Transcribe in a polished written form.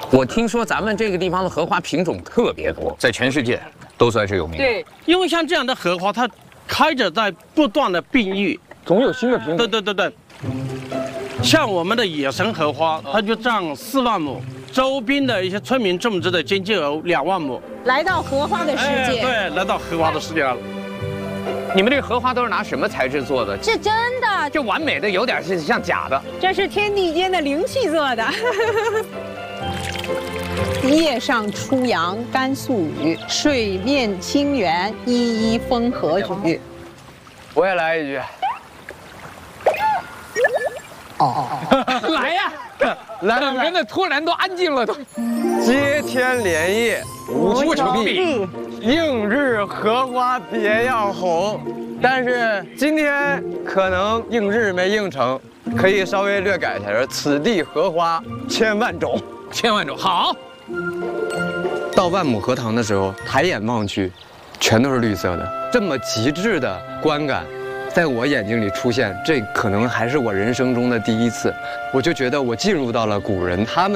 我听说咱们这个地方的荷花品种特别多，在全世界都算是有名。 对，因为像这样的荷花，它开着在不断的变异， 总有新的品种。 对。像我们的野生荷花，它就占4万亩，周边的一些村民种植的将近有2万亩。 来到荷花的世界， 对，来到荷花的世界了。 你们这个荷花都是拿什么材质做的？ 是真的， 就完美的有点是像假的。 这是天地间的灵气做的。叶上初阳甘肃语，水面清源依依风和举。 我也来一句。来呀！来，整个的突然都安静了都。 接天莲叶无穷碧，映日荷花别样红。但是今天可能映日没映成，可以稍微略改一下，此地荷花千万种。 千万种好。 到万亩荷塘的时候，抬眼望去，全都是绿色的，这么极致的观感，在我眼睛里出现，这可能还是我人生中的第一次。我就觉得我进入到了古人他们